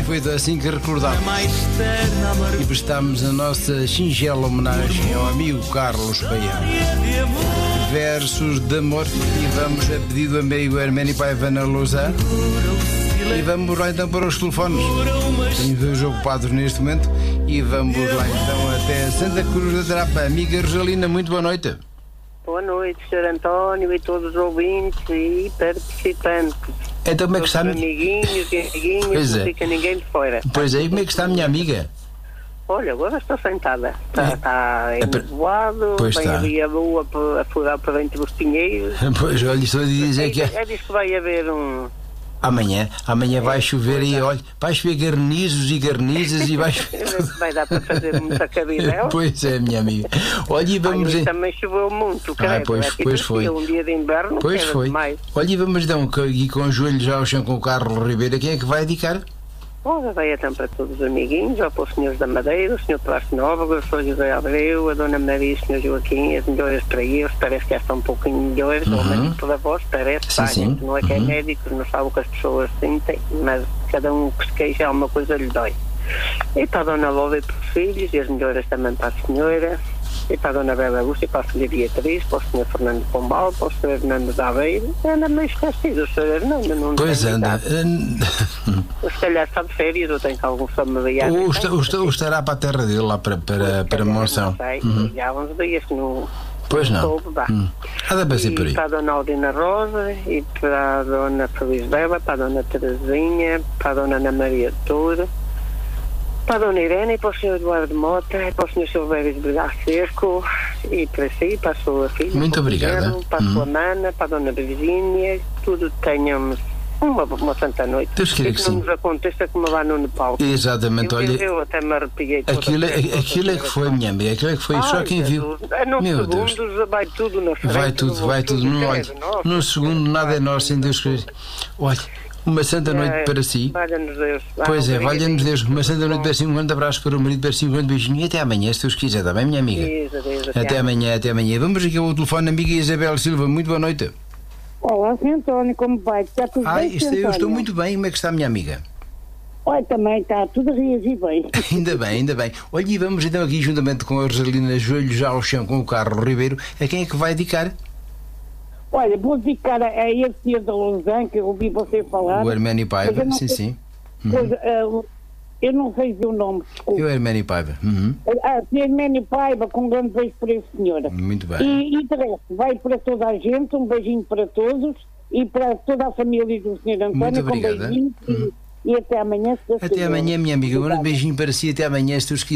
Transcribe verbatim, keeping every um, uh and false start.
E foi assim que recordámos e prestámos a nossa singela homenagem ao amigo Carlos Paião. Versos de amor. E vamos a pedido do amigo Herménio Paiva na Lausanne. E vamos lá então para os telefones. Tenho dois ocupados neste momento. E vamos lá então até Santa Cruz da Trapa. Amiga Rosalina, muito boa noite. Boa noite, senhor António e todos os ouvintes e participantes. Então como é que está a minha... amiguinhos e amiguinhas, pois não é. fica ninguém de fora. Pois é, e como é que está a minha amiga? Olha, agora estou sentada. Está, É. está É per- envoado, Pois vem está. ali a lua a furar para dentro dos pinheiros. Pois, olha, estou a dizer que É, é... é diz que vai haver um... amanhã, amanhã vai chover e olha, vai chover garnizos e garnizas e vai chover... vai dar para fazer muita cabidela. Pois é, minha amiga. Olha, e vamos... Ai, em- também choveu muito, Ah, credo. pois, Aqui pois parecia foi. Um dia de inverno, Pois era foi. demais. Olha, e vamos então aqui com o joelho já ao chão com o Carlos Ribeiro. Quem é que vai dedicar? Olha, vai então para todos os amiguinhos, ou para os senhores da Madeira, o senhor Plástico Nova, o senhor José Abreu, a dona Maria e o senhor Joaquim, as melhores para eles, parece que já estão um pouquinho melhores, Uhum. ou menos pela voz, parece, Sim, pá, sim. gente não é que é Uhum. médico, não sabe o que as pessoas sentem, mas cada um que se queixa, alguma coisa lhe dói. E para a dona Lola e para os filhos, e as melhores também para a senhora, e para a dona Bela Lúcia, para a filha Beatriz, para o senhor Fernando Pombal, para o senhor Hernando da Aveiro, anda meio esquecido, o senhor Hernando não Pois tem anda. idade. Se calhar está de férias ou tem algum familiar. Ou, que está, tem, ou, está, ou estará para a terra dele, lá para, para, para Monção. Não sei, Uhum. já há uns dias que não. Pois não. soube, vá. Hum. Nada para ser por E aí. para a dona Aldina Rosa, e para a dona Feliz Bela, para a dona Terezinha, para a dona Ana Maria Touro, para a dona Irene, e para o senhor Eduardo Mota, e para o senhor Silvério de Brigar Cerco, e para si, para a sua filha. Muito para o obrigada. Pedro, para a Hum. sua mana, para a dona Virgínia, tudo tenhamos uma, uma santa noite. Deus queira E que que não sim. nos aconteça como lá no Nepal. Exatamente, Eu, olha. eu até me arrepiei toda. Aquilo, é- Toda aquilo é que foi, minha amiga. Aquilo é que foi. Só Ai, quem viu. Jesus. É, no Meu Deus. segundos vai tudo na frente. Vai tudo, no- vai tudo. Num, olha, credo, nossa. num segundo nada é nosso, sem Deus querer. Olha, uma santa noite É, para si. Valha-nos Deus. Pois é, Ah, valha-nos Deus. Uma santa noite Bom, para si. Um grande abraço para o marido, para si. Um grande beijinho. E até amanhã, se Deus quiser. Está bem, minha amiga? Deus, Deus, Até amanhã, até amanhã. Vamos aqui ao telefone, amiga Isabel Silva. Muito boa noite. Olá, senhor António, como vai? Está tudo Ai, bem, isto, senhor eu estou António? muito bem. Como é que está a minha amiga? Olha, também está tudo a reagir bem. Ainda bem, ainda bem. Olha, e vamos então aqui, juntamente com a Rosalina, joelho já ao chão com o Carlos Ribeiro, a quem é que vai dedicar? Olha, vou dedicar a, a esse senhor da Lausanne, que eu ouvi você falar. O Herménio Mas Paiva, eu não sim, sei- sim. Pois, ah, eu não sei dizer o nome, desculpe. E o Herménio Paiva. Uhum. Ah, senhor Ménio Paiva, com um grande beijo para esse senhor. Muito bem. E, e de resto, vai para toda a gente, um beijinho para todos e para toda a família do senhor António, Muito com obrigada. beijinhos e, e até amanhã. Se Deus Até quiser. amanhã, minha amiga. Um grande Obrigada. beijinho para si. Até amanhã, se Deus quiser.